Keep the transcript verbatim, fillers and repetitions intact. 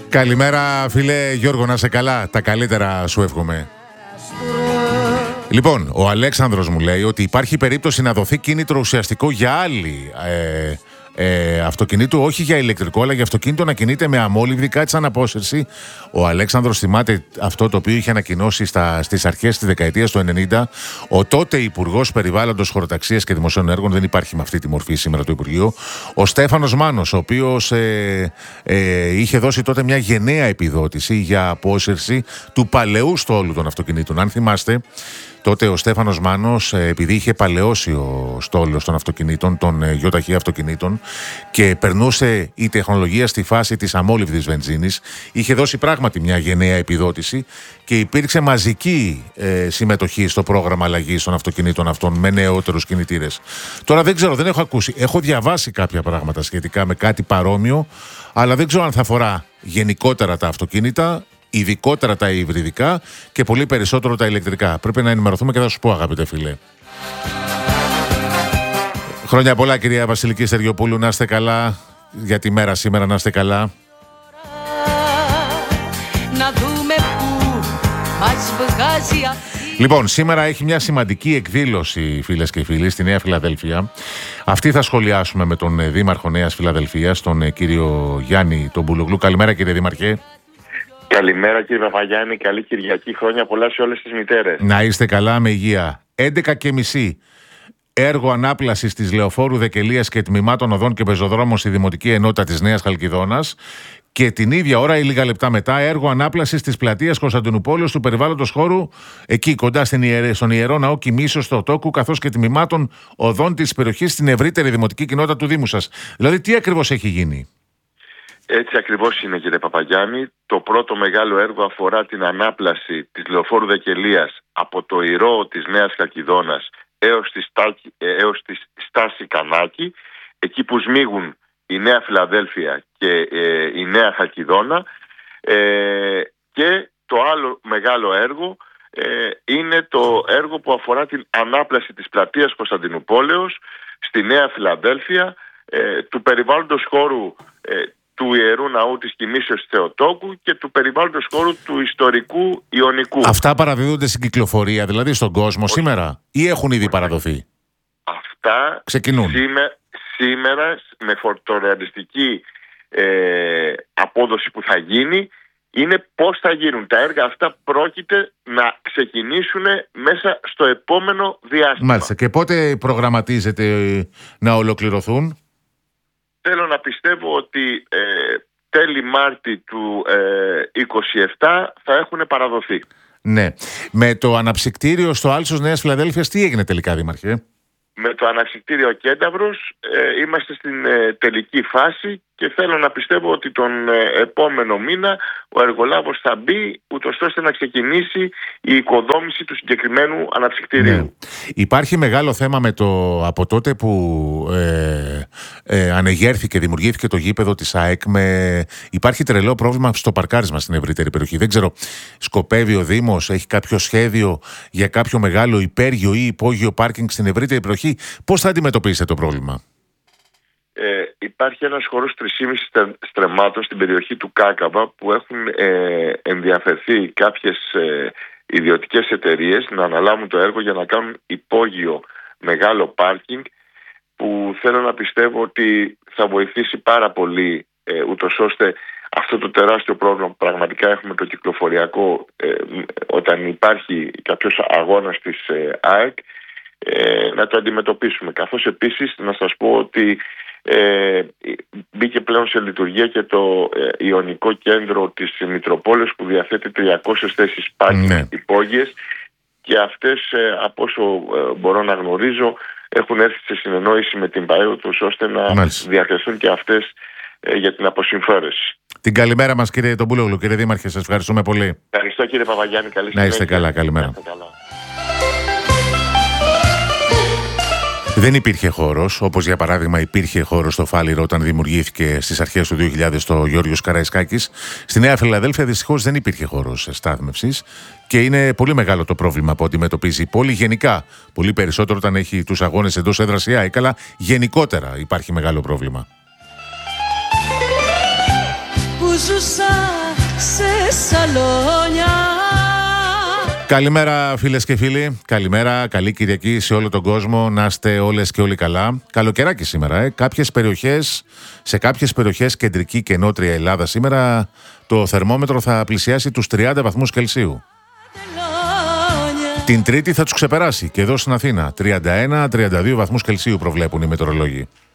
Καλημέρα φίλε Γιώργο, να είσαι καλά. Τα καλύτερα σου εύχομαι. Λοιπόν, ο Αλέξανδρος μου λέει ότι υπάρχει περίπτωση να δοθεί κίνητρο ουσιαστικό για άλλη ε, ε, αυτοκινήτου, όχι για ηλεκτρικό, αλλά για αυτοκίνητο να κινείται με αμόλυβδη, κάτι σαν απόσυρση. Ο Αλέξανδρος θυμάται αυτό το οποίο είχε ανακοινώσει στα, στις αρχές της δεκαετίας του ενενήντα ο τότε Υπουργός Περιβάλλοντος, Χωροταξίας και Δημοσίων Έργων, δεν υπάρχει με αυτή τη μορφή σήμερα το Υπουργείο, ο Στέφανος Μάνος, ο οποίος ε, ε, είχε δώσει τότε μια γενναία επιδότηση για απόσυρση του παλαιού στόλου των αυτοκινήτων. Αν θυμάστε, τότε ο Στέφανος Μάνος, επειδή είχε παλαιώσει ο στόλος των αυτοκινήτων, των γιοταχή αυτοκινήτων, και περνούσε η τεχνολογία στη φάση της αμόλυβδης βενζίνης, είχε δώσει πράγματι μια γενναία επιδότηση και υπήρξε μαζική ε, συμμετοχή στο πρόγραμμα αλλαγής των αυτοκινήτων αυτών με νεότερους κινητήρες. Τώρα δεν ξέρω, δεν έχω ακούσει. Έχω διαβάσει κάποια πράγματα σχετικά με κάτι παρόμοιο, αλλά δεν ξέρω αν θα αφορά γενικότερα τα αυτοκίνητα, ειδικότερα τα υβριδικά και πολύ περισσότερο τα ηλεκτρικά. Πρέπει να ενημερωθούμε και θα σου πω, αγαπητέ φίλε. Χρόνια πολλά, κυρία Βασιλική Στεριοπούλου, να είστε καλά για τη μέρα σήμερα, να είστε καλά. Να δούμε που μας βγάζει. Λοιπόν, σήμερα έχει μια σημαντική εκδήλωση, φίλες και φίλοι, στη Νέα Φιλαδέλφια. Αυτή θα σχολιάσουμε με τον Δήμαρχο Νέας Φιλαδελφίας, τον κύριο Γιάννη τον Μπουλογλού. Καλημέρα, κύριε Δήμαρχε. Καλημέρα, κύριε Παπαγιάννη, καλή Κυριακή, χρόνια πολλά σε όλες τις μητέρες. Να είστε καλά, με υγεία. έντεκα και μισή έργο ανάπλασης της Λεωφόρου Δεκελίας και τμήματων οδών και πεζοδρόμων στη Δημοτική Ενότητα της Νέας Χαλκιδόνας. Και την ίδια ώρα ή λίγα λεπτά μετά, έργο ανάπλασης της πλατείας Κωνσταντινουπόλεως του περιβάλλοντος χώρου, εκεί κοντά στην ιερε, στον Ιερό Ναό Κοιμήσεως στο Τόκου, καθώς και τμήματων οδών της περιοχής στην ευρύτερη δημοτική κοινότητα του Δήμου σας. Δηλαδή, τι ακριβώς έχει γίνει? Έτσι ακριβώς είναι, κύριε Παπαγιάννη. Το πρώτο μεγάλο έργο αφορά την ανάπλαση της Λεωφόρου Δεκελίας από το Ηρώ της Νέας Χαλκιδόνας έως τη, στάκη, έως τη στάση Κανάκη, εκεί που σμίγουν η Νέα Φιλαδέλφια και ε, η Νέα Χαλκιδόνα. Ε, και το άλλο μεγάλο έργο ε, είναι το έργο που αφορά την ανάπλαση της πλατείας Κωνσταντινουπόλεως στη Νέα Φιλαδέλφια, ε, του περιβάλλοντος χώρου ε, του Ιερού Ναού της Κοιμήσεως Θεοτόκου και του περιβάλλοντος χώρου του ιστορικού Ιωνικού. Αυτά παραδίδονται στην κυκλοφορία, δηλαδή στον κόσμο, όχι, σήμερα, ή έχουν ήδη παραδοθεί? Αυτά ξεκινούν σήμερα, σήμερα με φορτορεαλιστική ε, απόδοση που θα γίνει. Είναι πώς θα γίνουν. Τα έργα αυτά πρόκειται να ξεκινήσουν μέσα στο επόμενο διάστημα. Μάλιστα. Και πότε προγραμματίζεται να ολοκληρωθούν? Θέλω να πιστεύω ότι ε, τέλη Μάρτη του ε, είκοσι επτά θα έχουν παραδοθεί. Ναι. Με το αναψυκτήριο στο Άλσος Νέας Φιλαδέλφειας τι έγινε τελικά, Δήμαρχε? Με το αναψυκτήριο Κένταυρος ε, είμαστε στην ε, τελική φάση και θέλω να πιστεύω ότι τον ε, επόμενο μήνα ο εργολάβος θα μπει ούτως ώστε να ξεκινήσει η οικοδόμηση του συγκεκριμένου αναψυκτηρίου. Ναι. Υπάρχει μεγάλο θέμα με το από τότε που ε, ε, ανεγέρθηκε, δημιουργήθηκε το γήπεδο της ΑΕΚ. Με, υπάρχει τρελό πρόβλημα στο παρκάρισμα στην ευρύτερη περιοχή. Δεν ξέρω, σκοπεύει ο Δήμος, έχει κάποιο σχέδιο για κάποιο μεγάλο υπέργειο ή υπόγειο πάρκινγκ στην ευρύτερη περιοχή? Πώς θα αντιμετωπίσετε το πρόβλημα? Ε, υπάρχει ένας χώρος τρεις και μισό στρεμμάτων στην περιοχή του Κάκαβα που έχουν ε, ενδιαφερθεί κάποιες ε, ιδιωτικές εταιρείες να αναλάβουν το έργο για να κάνουν υπόγειο μεγάλο πάρκινγκ, που θέλω να πιστεύω ότι θα βοηθήσει πάρα πολύ ε, ούτως ώστε αυτό το τεράστιο πρόβλημα που πραγματικά έχουμε το κυκλοφοριακό ε, όταν υπάρχει κάποιος αγώνας της ε, ΑΕΚ ε, να το αντιμετωπίσουμε. Καθώς επίσης να σας πω ότι Ε, μπήκε πλέον σε λειτουργία και το ε, Ιωνικό Κέντρο της Μητροπόλεως που διαθέτει τριακόσιες θέσεις πάρκινγκ, ναι, υπόγειες, και αυτές ε, από όσο ε, μπορώ να γνωρίζω έχουν έρθει σε συνεννόηση με την ΠΑΕ ώστε να Μάλιστα. διαθεθούν και αυτές ε, για την αποσυμφόρεση. Την καλημέρα μας, κύριε τον Μπουλόγλου. Κύριε Δήμαρχε, σας ευχαριστούμε πολύ. Ευχαριστώ, κύριε Παπαγιάννη, καλή συνέχεια. Να είστε καλά, καλημέρα. Δεν υπήρχε χώρος, όπως για παράδειγμα υπήρχε χώρος στο Φάληρο όταν δημιουργήθηκε στις αρχές του δύο χιλιάδες το Γιώργος Καραϊσκάκης. Στη Νέα Φιλαδέλφια δυστυχώς δεν υπήρχε χώρος στάθμευσης και είναι πολύ μεγάλο το πρόβλημα που αντιμετωπίζει η πόλη γενικά. Πολύ περισσότερο όταν έχει τους αγώνες εντός έδρας η ΑΕΚ, αλλά γενικότερα υπάρχει μεγάλο πρόβλημα. Που ζούσα σε σαλόνια. Καλημέρα φίλες και φίλοι, καλημέρα, καλή Κυριακή σε όλο τον κόσμο, να είστε όλες και όλοι καλά. Καλοκαιράκι σήμερα, ε. κάποιες περιοχές, σε κάποιες περιοχές κεντρική και νότια Ελλάδα σήμερα το θερμόμετρο θα πλησιάσει τους τριάντα βαθμούς Κελσίου. Την Τρίτη θα τους ξεπεράσει και εδώ στην Αθήνα, τριάντα ένα με τριάντα δύο βαθμούς Κελσίου προβλέπουν οι μετεωρολόγοι.